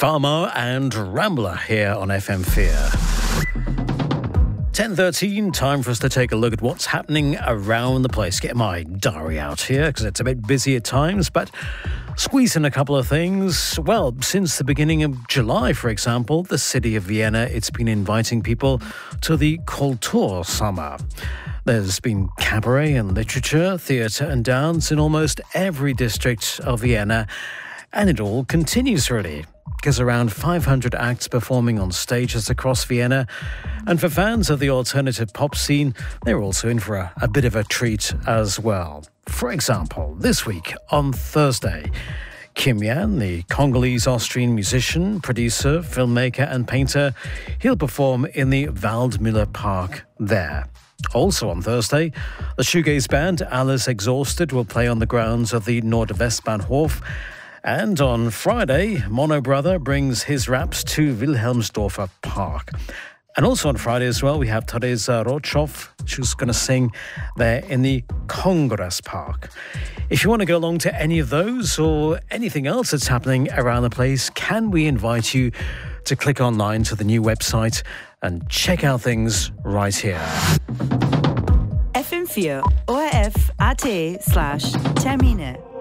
Farmer and Rambler here on FM4. 10:13, time for us to take a look at what's happening around the place. Get my diary out here because it's a bit busy at times, but squeeze in a couple of things. Well, since the beginning of July, for example, the city of Vienna, it's been inviting people to the Kultur Summer. There's been cabaret and literature, theatre and dance in almost every district of Vienna, and it all continues really. There's around 500 acts performing on stages across Vienna, and for fans of the alternative pop scene, they're also in for a bit of a treat as well. For example, this week on Thursday, Kim Yan, the Congolese-Austrian musician, producer, filmmaker and painter, he'll perform in the Waldmüller Park there. Also on Thursday, the shoegaze band Alles Exhausted will play on the grounds of the Nordwestbahnhof. And on Friday, Mono Brother brings his raps to Wilhelmsdorfer Park. And also on Friday as well, we have Teresa Rochow. She's going to sing there in the Congress Park. If you want to go along to any of those or anything else that's happening around the place, can we invite you to click online to the new website and check out things right here. FM4 ORF.at/Termine